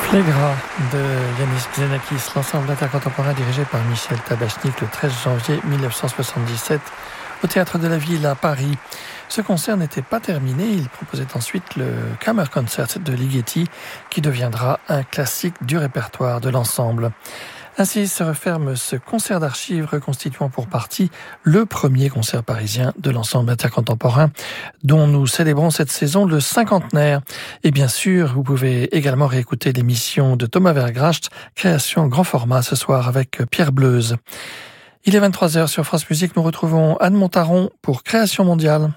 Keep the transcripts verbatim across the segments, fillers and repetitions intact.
Flegra de Yanis Xenakis, l'ensemble intercontemporain dirigé par Michel Tabachnik le treize janvier mille neuf cent soixante-dix-sept au Théâtre de la Ville à Paris. Ce concert n'était pas terminé, il proposait ensuite le Kammerkonzert de Ligeti qui deviendra un classique du répertoire de l'ensemble. Ainsi se referme ce concert d'archives reconstituant pour partie le premier concert parisien de l'ensemble intercontemporain dont nous célébrons cette saison le cinquantenaire. Et bien sûr, vous pouvez également réécouter l'émission de Thomas Vergracht, création grand format ce soir avec Pierre Bleuze. Il est vingt-trois heures sur France Musique, nous retrouvons Anne Montaron pour Création mondiale.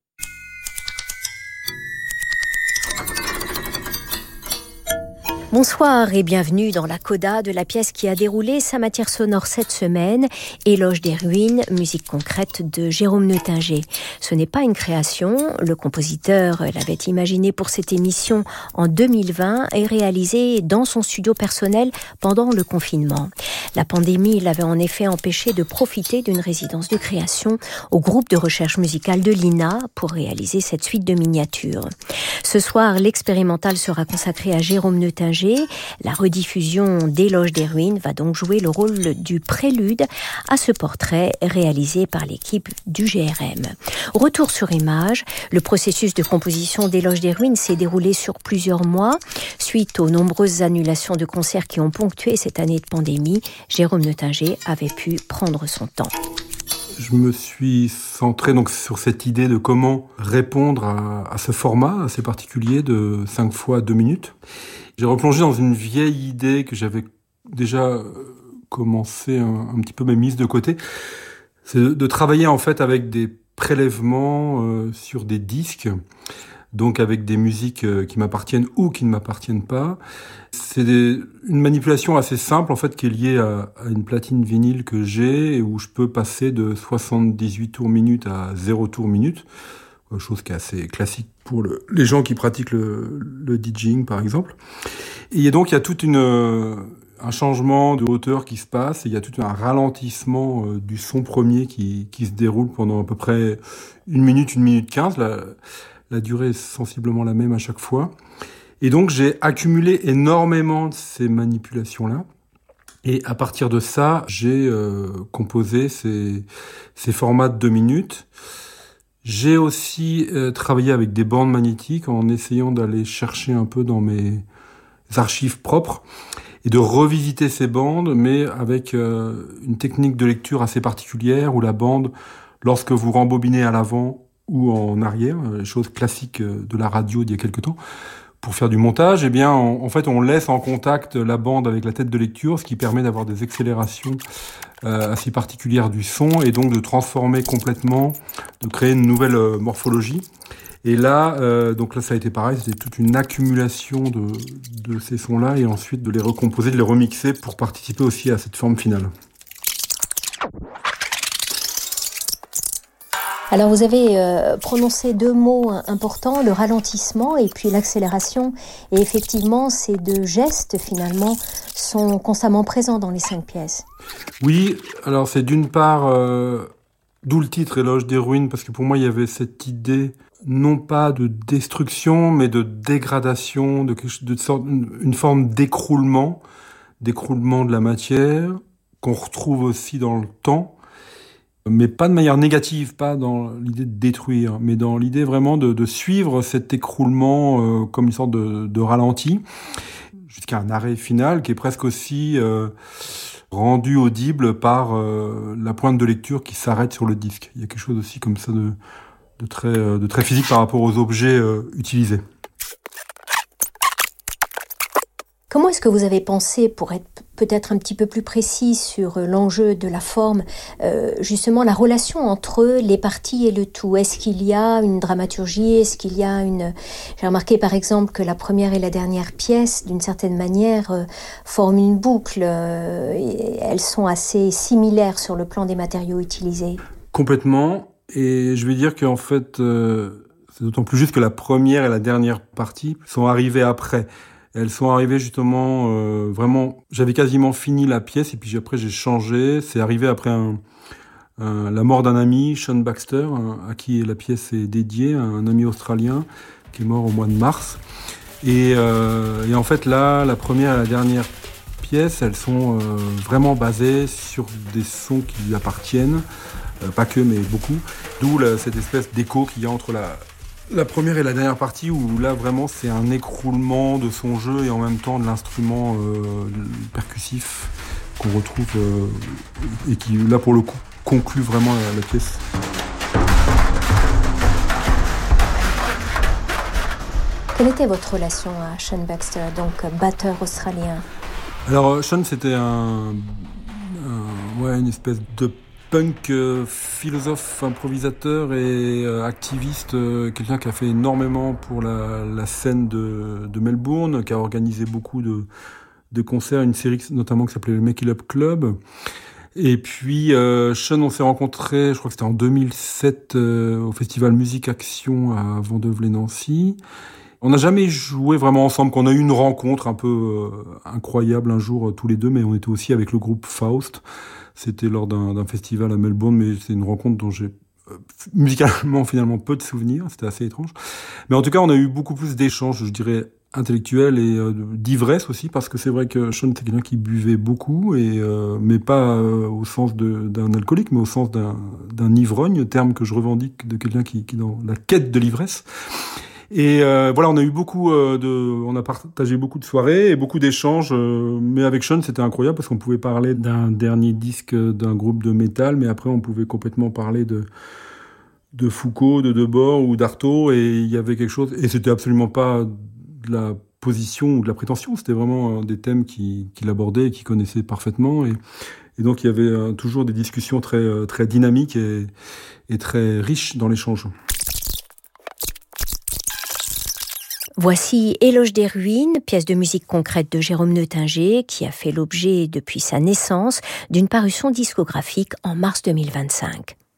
Bonsoir et bienvenue dans la coda de la pièce qui a déroulé sa matière sonore cette semaine, Éloge des ruines, musique concrète de Jérôme Neutinger. Ce n'est pas une création, le compositeur l'avait imaginé pour cette émission en deux mille vingt et réalisé dans son studio personnel pendant le confinement. La pandémie l'avait en effet empêché de profiter d'une résidence de création au groupe de recherche musicale de l'I N A pour réaliser cette suite de miniatures. Ce soir, l'expérimental sera consacré à Jérôme Neutinger. La rediffusion d'Éloge des ruines va donc jouer le rôle du prélude à ce portrait réalisé par l'équipe du G R M. Retour sur image, le processus de composition d'Éloge des ruines s'est déroulé sur plusieurs mois. Suite aux nombreuses annulations de concerts qui ont ponctué cette année de pandémie, Jérôme Neutinger avait pu prendre son temps. Je me suis centré donc sur cette idée de comment répondre à, à ce format assez particulier de cinq fois deux minutes. J'ai replongé dans une vieille idée que j'avais déjà commencé un, un petit peu mais mise de côté. C'est de, de travailler en fait avec des prélèvements euh, sur des disques, donc avec des musiques euh, qui m'appartiennent ou qui ne m'appartiennent pas. C'est des, une manipulation assez simple en fait qui est liée à, à une platine vinyle que j'ai et où je peux passer de soixante-dix-huit tours minute à zéro tour minute. Chose qui est assez classique pour le, les gens qui pratiquent le, le DJing, par exemple. Et donc, il y a tout une, un changement de hauteur qui se passe, et il y a tout un ralentissement euh, du son premier qui, qui se déroule pendant à peu près une minute, une minute quinze. La, la durée est sensiblement la même à chaque fois. Et donc, j'ai accumulé énormément de ces manipulations-là. Et à partir de ça, j'ai euh, composé ces, ces formats de deux minutes. J'ai aussi euh, travaillé avec des bandes magnétiques en essayant d'aller chercher un peu dans mes archives propres et de revisiter ces bandes, mais avec euh, une technique de lecture assez particulière où la bande, lorsque vous rembobinez à l'avant ou en arrière, euh, chose classique de la radio d'il y a quelque temps, pour faire du montage, eh bien, en, en fait, on laisse en contact la bande avec la tête de lecture, ce qui permet d'avoir des accélérations euh, assez particulières du son et donc de transformer complètement, de créer une nouvelle euh, morphologie. Et là, euh, donc là, ça a été pareil, c'était toute une accumulation de, de ces sons-là et ensuite de les recomposer, de les remixer pour participer aussi à cette forme finale. Alors vous avez euh, prononcé deux mots importants, le ralentissement et puis l'accélération. Et effectivement, ces deux gestes, finalement, sont constamment présents dans les cinq pièces. Oui, alors c'est d'une part, euh, d'où le titre Éloge des ruines, parce que pour moi, il y avait cette idée, non pas de destruction, mais de dégradation, de, de sorte, une forme d'écroulement, d'écroulement de la matière, qu'on retrouve aussi dans le temps. Mais pas de manière négative, pas dans l'idée de détruire, mais dans l'idée vraiment de, de suivre cet écroulement euh, comme une sorte de, de ralenti, jusqu'à un arrêt final qui est presque aussi euh, rendu audible par euh, la pointe de lecture qui s'arrête sur le disque. Il y a quelque chose aussi comme ça de, de, très, euh, de très physique par rapport aux objets euh, utilisés. Comment est-ce que vous avez pensé, pour être peut-être un petit peu plus précis sur l'enjeu de la forme, euh, justement la relation entre les parties et le tout? Est-ce qu'il y a une dramaturgie? Est-ce qu'il y a une... J'ai remarqué par exemple que la première et la dernière pièce, d'une certaine manière, euh, forment une boucle. Euh, et elles sont assez similaires sur le plan des matériaux utilisés. Complètement. Et je vais dire qu'en fait, euh, c'est d'autant plus juste que la première et la dernière partie sont arrivées après. Elles sont arrivées justement, euh, vraiment, j'avais quasiment fini la pièce et puis après j'ai changé. C'est arrivé après un, un, la mort d'un ami, Sean Baxter, un, à qui la pièce est dédiée, un ami australien qui est mort au mois de mars. Et, euh, et en fait là, la première et la dernière pièce, elles sont euh, vraiment basées sur des sons qui lui appartiennent, euh, pas que mais beaucoup, d'où la, cette espèce d'écho qu'il y a entre la, la première et la dernière partie, où là vraiment c'est un écroulement de son jeu et en même temps de l'instrument euh, percussif qu'on retrouve euh, et qui là pour le coup conclut vraiment la, la pièce. Quelle était votre relation à Sean Baxter, donc batteur australien ? Alors Sean, c'était un, un ouais, une espèce de punk euh, philosophe, improvisateur et euh, activiste, euh, quelqu'un qui a fait énormément pour la, la scène de, de Melbourne, qui a organisé beaucoup de, de concerts, une série notamment qui s'appelait le Make It Up Club. Et puis euh, Sean, on s'est rencontrés, je crois que c'était en deux mille sept euh, au festival Musique Action à Vendôme-les-Nancy. On n'a jamais joué vraiment ensemble, qu'on a eu une rencontre un peu euh, incroyable un jour euh, tous les deux, mais on était aussi avec le groupe Faust. C'était lors d'un, d'un festival à Melbourne, mais c'est une rencontre dont j'ai euh, musicalement finalement peu de souvenirs, c'était assez étrange. Mais en tout cas, on a eu beaucoup plus d'échanges, je dirais, intellectuels et euh, d'ivresse aussi, parce que c'est vrai que Sean était quelqu'un qui buvait beaucoup, et euh, mais pas euh, au sens de, d'un alcoolique, mais au sens d'un, d'un ivrogne, terme que je revendique de quelqu'un qui, qui est dans la quête de l'ivresse. Et euh, voilà, on a eu beaucoup euh, de, on a partagé beaucoup de soirées et beaucoup d'échanges. Euh, mais avec Sean, c'était incroyable parce qu'on pouvait parler d'un dernier disque d'un groupe de métal, mais après on pouvait complètement parler de de Foucault, de Debord ou d'Artaud, et il y avait quelque chose. Et c'était absolument pas de la position ou de la prétention. C'était vraiment des thèmes qu'il qu'il abordait et qu'il connaissait parfaitement. Et, et donc il y avait euh, toujours des discussions très très dynamiques et, et très riches dans l'échange. Voici Éloge des ruines, pièce de musique concrète de Jérôme Neutinger, qui a fait l'objet depuis sa naissance d'une parution discographique en mars deux mille vingt-cinq.